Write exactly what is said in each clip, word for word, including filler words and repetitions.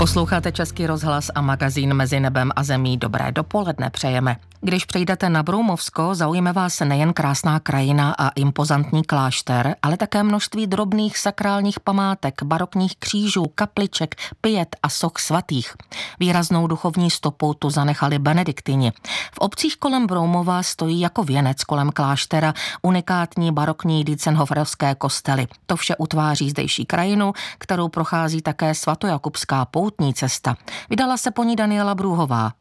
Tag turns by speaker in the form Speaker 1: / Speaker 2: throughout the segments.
Speaker 1: Posloucháte Český rozhlas a magazín Mezi nebem a zemí. Dobré dopoledne přejeme. Když přijdete na Broumovsko, zaujme vás nejen krásná krajina a impozantní klášter, ale také množství drobných sakrálních památek, barokních křížů, kapliček, piet a soch svatých. Výraznou duchovní stopu tu zanechali benediktini. V obcích kolem Broumova stojí jako věnec kolem kláštera unikátní barokní dietzenhoferovské kostely. To vše utváří zdejší krajinu, kterou prochází také svatojakubská poutní cesta. Vydala se po ní Daniela Brůhová.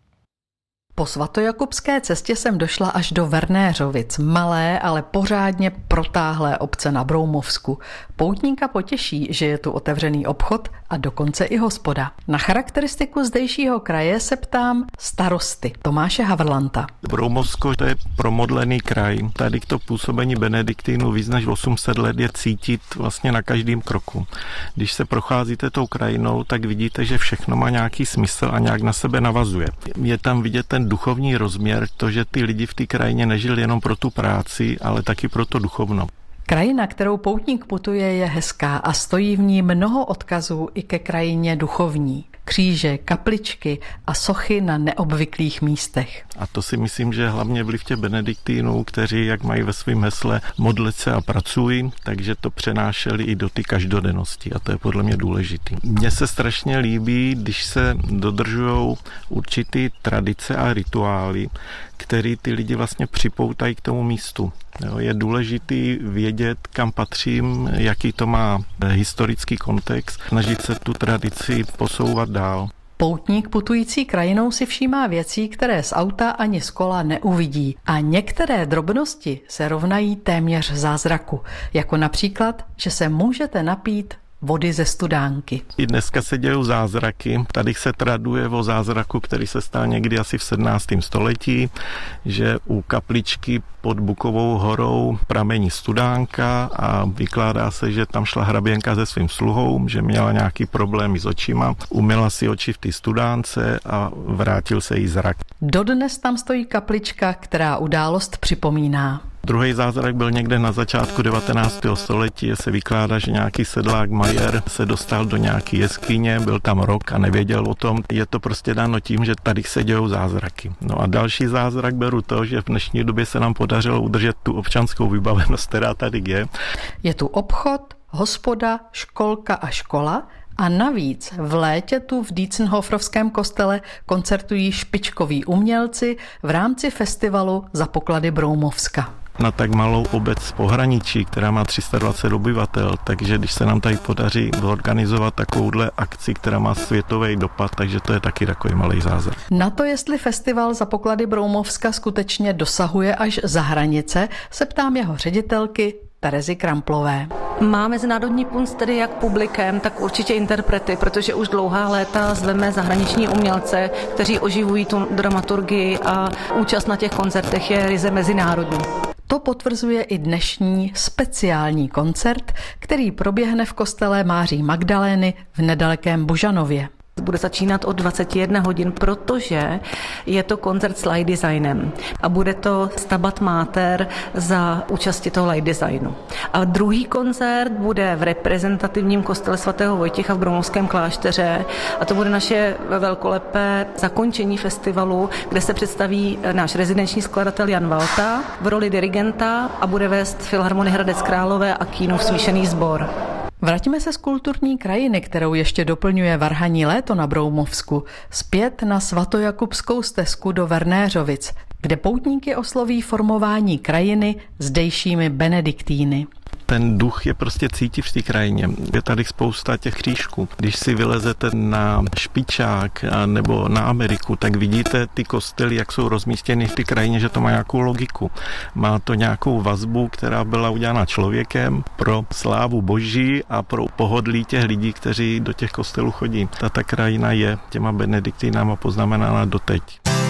Speaker 2: Po svatojakubské cestě jsem došla až do Vernéřovic, malé, ale pořádně protáhlé obce na Broumovsku. Poutníka potěší, že je tu otevřený obchod a dokonce i hospoda. Na charakteristiku zdejšího kraje se ptám starosty Tomáše Havrlanta.
Speaker 3: Broumovsko to je promodlený kraj. Tady to působení benediktínů víc než osm set let je cítit vlastně na každém kroku. Když se procházíte tou krajinou, tak vidíte, že všechno má nějaký smysl a nějak na sebe navazuje. Je tam vidět ten duchovní rozměr, to, že ty lidi v té krajině nežili jenom pro tu práci, ale taky pro to duchovno.
Speaker 2: Krajina, kterou poutník putuje, je hezká a stojí v ní mnoho odkazů i ke krajině duchovní. Kříže, kapličky a sochy na neobvyklých místech.
Speaker 3: A to si myslím, že hlavně vliv těch benediktínů, kteří, jak mají ve svém hesle, modlit se a pracují, takže to přenášeli i do ty každodennosti a to je podle mě důležitý. Mně se strašně líbí, když se dodržujou určitý tradice a rituály, který ty lidi vlastně připoutají k tomu místu. Jo, je důležitý vědět, kam patřím, jaký to má historický kontext, snažit se tu tradici posouvat dál.
Speaker 2: Poutník putující krajinou si všímá věcí, které z auta ani z kola neuvidí. A některé drobnosti se rovnají téměř zázraku. Jako například, že se můžete napít vody ze studánky.
Speaker 3: I dneska se dějou zázraky. Tady se traduje o zázraku, který se stal někdy asi v sedmnáctém století, že u kapličky pod Bukovou horou pramení studánka a vykládá se, že tam šla hraběnka se svým sluhou, že měla nějaký problémy s očima, umyla si oči v té studánce a vrátil se jí zrak.
Speaker 2: Dodnes tam stojí kaplička, která událost připomíná.
Speaker 3: Druhý zázrak byl někde na začátku devatenáctého století, se vykládá, že nějaký sedlák Majer se dostal do nějaké jeskyně, byl tam rok a nevěděl o tom. Je to prostě dáno tím, že tady se dějou zázraky. No a další zázrak beru to, že v dnešní době se nám podařilo udržet tu občanskou vybavenost, která tady je.
Speaker 2: Je tu obchod, hospoda, školka a škola. A navíc v létě tu v Dietzenhoferovském kostele koncertují špičkoví umělci v rámci festivalu Za poklady Broumovska.
Speaker 3: Na tak malou obec v pohraničí, která má tři sta dvacet obyvatel, takže když se nám tady podaří zorganizovat takovouhle akci, která má světový dopad, takže to je taky takový malý zázrak.
Speaker 2: Na to, jestli festival Za poklady Broumovska skutečně dosahuje až za hranice, se ptám jeho ředitelky Terezy Kramplové.
Speaker 4: Má mezinárodní punc tedy jak publikem, tak určitě interprety, protože už dlouhá léta zveme zahraniční umělce, kteří oživují tu dramaturgii a účast na těch koncertech je ryze mezinárodní.
Speaker 2: To potvrzuje i dnešní speciální koncert, který proběhne v kostele Máří Magdalény v nedalekém Božanově.
Speaker 4: Bude začínat od dvacet jedna hodin, protože je to koncert s light designem a bude to Stabat Mater za účasti toho light designu. A druhý koncert bude v reprezentativním kostele svatého Vojtěcha v Broumovském klášteře a to bude naše velkolepé zakončení festivalu, kde se představí náš rezidenční skladatel Jan Valta v roli dirigenta a bude vést Filharmonie Hradec Králové a Kínův smíšený sbor.
Speaker 2: Vraťme se z kulturní krajiny, kterou ještě doplňuje varhanní léto na Broumovsku, zpět na svatojakubskou stezku do Vernéřovic, kde poutníky osloví formování krajiny zdejšími benediktíny.
Speaker 3: Ten duch je prostě cítit v té krajině. Je tady spousta těch křížků. Když si vylezete na Špičák nebo na Ameriku, tak vidíte ty kostely, jak jsou rozmístěny v té krajině, že to má nějakou logiku. Má to nějakou vazbu, která byla udělána člověkem pro slávu Boží a pro pohodlí těch lidí, kteří do těch kostelů chodí. Ta, ta krajina je těma benediktínama poznamenána doteď.